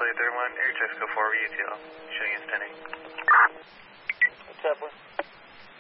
Flight 31, Air Texaco 4 UTL, showing you standing. What's up,